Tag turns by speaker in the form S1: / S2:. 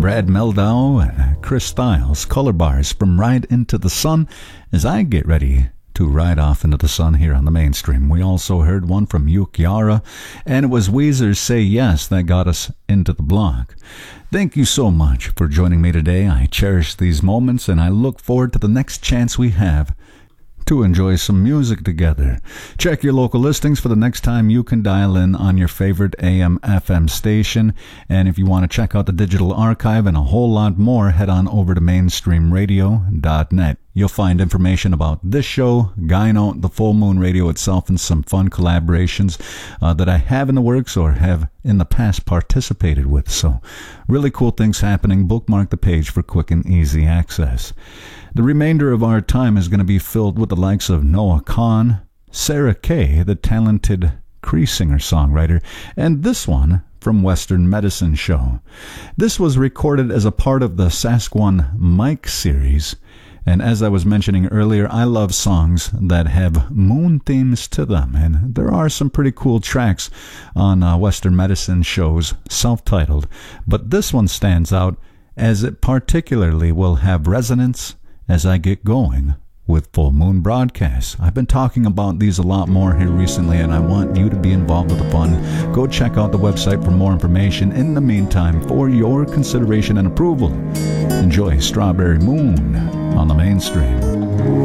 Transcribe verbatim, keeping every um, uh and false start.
S1: Brad Meldau and Chris Stiles, Color Bars from Ride Into the Sun, as I get ready to ride off into the sun here on the mainstream. We also heard one from Yuki Yara, and it was Weezer's Say Yes that got us into the block. Thank you so much for joining me today. I cherish these moments, and I look forward to the next chance we have to enjoy some music together. Check your local listings for the next time you can dial in on your favorite A M F M station. And if you want to check out the digital archive and a whole lot more, head on over to mainstream radio dot net. You'll find information about this show, Gyno, the Full Moon Radio itself, and some fun collaborations uh, that I have in the works or have in the past participated with. So really cool things happening. Bookmark the page for quick and easy access. The remainder of our time is going to be filled with the likes of Noah Kahan, Sarah Kay, the talented Cree singer-songwriter, and this one from Western Medicine Show. This was recorded as a part of the Sasquatch Mike series, and as I was mentioning earlier, I love songs that have moon themes to them, and there are some pretty cool tracks on uh, Western Medicine Show's self-titled, but this one stands out as it particularly will have resonance as I get going with Full Moon broadcasts. I've been talking about these a lot more here recently, and I want you to be involved with the fun. Go check out the website for more information. In the meantime, for your consideration and approval, enjoy Strawberry Moon on the mainstream.